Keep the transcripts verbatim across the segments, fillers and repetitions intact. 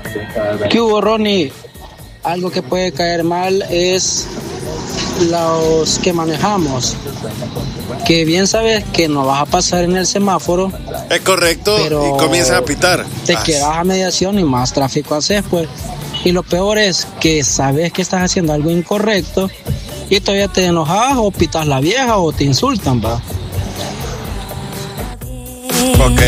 ¿Qué hubo, Ronnie? Algo que puede caer mal es los que manejamos, que bien sabes que no vas a pasar en el semáforo. Es correcto, y comienzas a pitar. Te ah. quedas a mediación y más tráfico haces, pues. Y lo peor es que sabes que estás haciendo algo incorrecto y todavía te enojas o pitas la vieja o te insultan, va. Ok.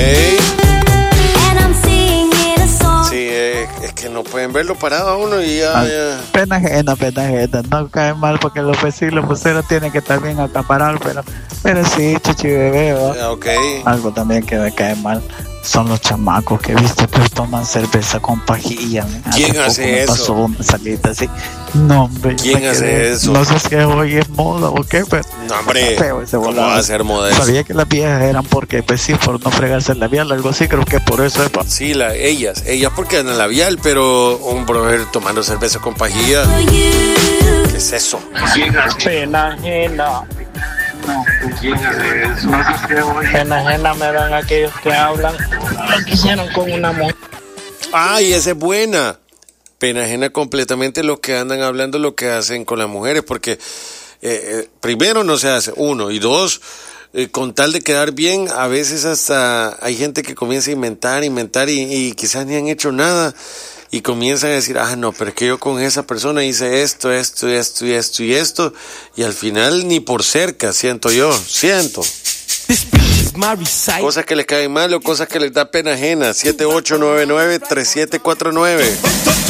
Sí, eh, es que no pueden verlo parado a uno y ya, ah, ya. Pena ajena, pena ajena. No cae mal porque los vecinos, los buceros tienen que también acaparar, pero, pero sí, chichi bebé, ¿va? Ok. Algo también que me cae mal son los chamacos que he visto que toman cerveza con pajilla. ¿Quién hace, hace eso? Pasó una salita así. No, hombre. ¿Quién hace quedé, eso? No sé si hoy es moda o qué, pero. No, hombre. ¿Cómo va a ser moda? Sabía que las viejas eran porque, pues sí, por no fregarse el labial, algo así, creo que por eso es. Sí, la, ellas. Ellas porque andan labial, pero un brother tomando cerveza con pajilla. ¿Qué es eso? Pena ajena. No, ¿quién hace eso? No sé qué voy. Pena ajena me dan aquellos que hablan lo que hicieron con una mujer. Ay, esa es buena. Pena ajena completamente lo que andan hablando, lo que hacen con las mujeres, porque eh, eh, primero no se hace, uno, y dos, eh, con tal de quedar bien, a veces hasta hay gente que comienza a inventar, inventar y, y quizás ni han hecho nada. Y comienzan a decir, ah, no, pero es que yo con esa persona hice esto, esto, esto y esto y esto. Y al final ni por cerca, siento yo, siento. Cosas que les caen mal o cosas que les da pena ajena. siete ocho nueve nueve tres siete cuatro nueve.